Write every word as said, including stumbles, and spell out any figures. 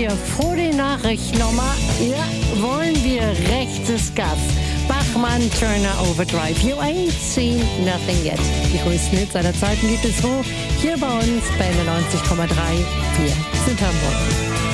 wir vor den Nachrichten nochmal, ja, wollen wir rechtes Gas. Bachmann, Turner, Overdrive. You ain't seen nothing yet. Die größten Hits aller Zeiten gibt es so hier bei uns bei neunzig Komma drei. Wir sind Hamburg.